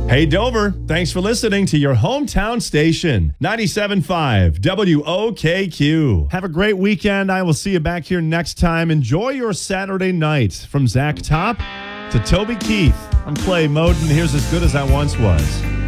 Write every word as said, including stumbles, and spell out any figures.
Hey, Dover, thanks for listening to your hometown station, ninety-seven point five W O K Q. Have a great weekend. I will see you back here next time. Enjoy your Saturday night. From Zach Top to Toby Keith, I'm Clay Moden. Here's As Good As I Once Was.